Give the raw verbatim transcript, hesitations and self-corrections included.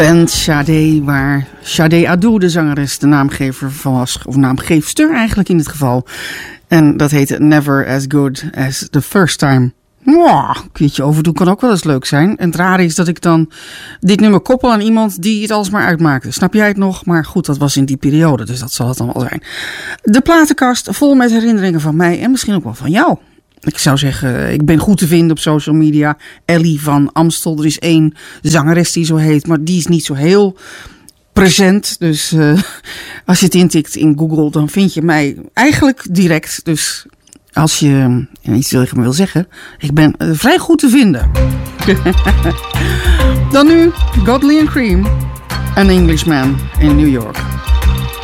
En Sade, waar Sade Adu, de zangeres, de naamgever van was, of naamgeefster eigenlijk in dit geval. En dat heette Never As Good As The First Time. Mwah, een keertje overdoen kan ook wel eens leuk zijn. En het rare is dat ik dan dit nummer koppel aan iemand die het alsmaar uitmaakte. Snap jij het nog? Maar goed, dat was in die periode, dus dat zal het dan wel zijn. De platenkast vol met herinneringen van mij en misschien ook wel van jou. Ik zou zeggen, ik ben goed te vinden op social media. Ellie van Amstel, er is één zangeres die zo heet, maar die is niet zo heel present. Dus uh, als je het intikt in Google, dan vind je mij eigenlijk direct. Dus als je ja, iets wil, wil zeggen, ik ben uh, vrij goed te vinden. Dan nu, Godley and Cream, An Englishman in New York.